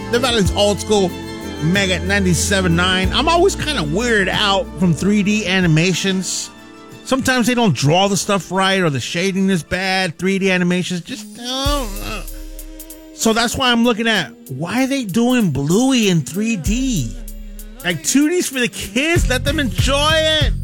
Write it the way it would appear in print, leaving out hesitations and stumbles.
they've got this old school Mega 97.9. I'm always kind of weirded out from 3D animations. Sometimes they don't draw the stuff right, or the shading is bad. 3D animations just So that's why I'm looking at, why are they doing Bluey in 3D? Like 2D's for the kids. Let them enjoy it.